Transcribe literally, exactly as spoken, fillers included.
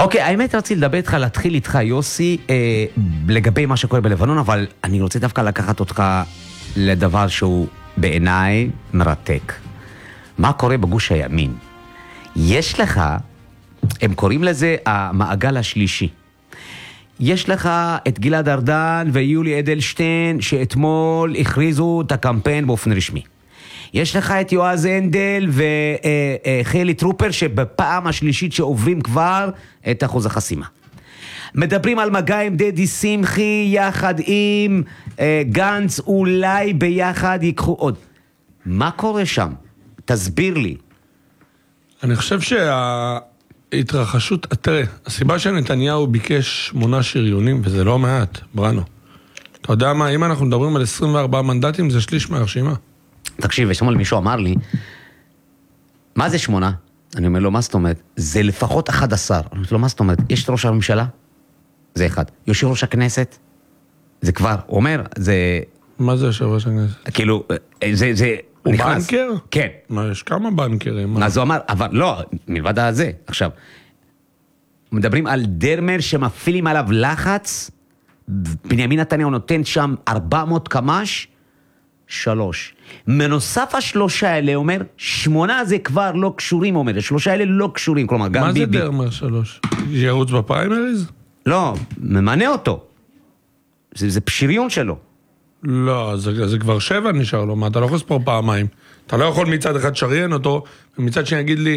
אוקיי, האמת רציתי לדבר איתך, להתחיל איתך, יוסי, אה, לגבי מה שקורה בלבנון, אבל אני רוצה דווקא לקחת אותך לדבר שהוא בעיניי מרתק. מה קורה בגוש הימין? יש לך, הם קוראים לזה המעגל השלישי. יש לך את גלעד ארדן ויולי אדלשטיין, שאתמול הכריזו את הקמפיין באופן רשמי. יש לך את יועז הנדל וחילי טרופר, שבפעם השלישית שעוברים כבר את אחוז החסימה. מדברים על מגע עם דדי שמחי, יחד עם גנץ, אולי ביחד ייקחו עוד. מה קורה שם? תסביר לי. אני חושב שההתרחשות, תראה, הסיבה שנתניהו ביקש שמונה שריונים, וזה לא מעט, ברנו. אתה יודע מה, אם אנחנו מדברים על עשרים וארבעה מנדטים, זה שליש מהרשימה. תקשיב, ושמול מישהו אמר לי, מה זה שמונה? אני אומר לו, מה זאת אומרת? זה לפחות אחד עשר. אני אומר לו, מה זאת אומרת? יש את ראש הממשלה? זה אחד. יושב ראש הכנסת? זה כבר, הוא אומר, זה... מה זה יושב ראש הכנסת? כאילו, זה, זה... הוא נכנס. בנקר? כן. מה, יש כמה בנקרים? אז הוא אמר, אבל לא, מלבד הזה. עכשיו, מדברים על דרמר שמפעילים עליו לחץ, בנימין נתניהו נותן שם ארבע מאות קמ"ש, שלוש. מנוסף השלושה האלה, אומר, שמונה זה כבר לא קשורים, אומר, השלושה האלה לא קשורים, כלומר, גם ביבי. מה זה דרמר שלוש? ירוץ בפריימריז? לא, ממנה אותו. זה, זה פשיריון שלו. לא, זה, זה כבר שבע נשאר לו, מה? אתה לא יכול לספור פעמיים. אתה לא יכול מצד אחד שריין אותו, ומצד שני יגיד לי,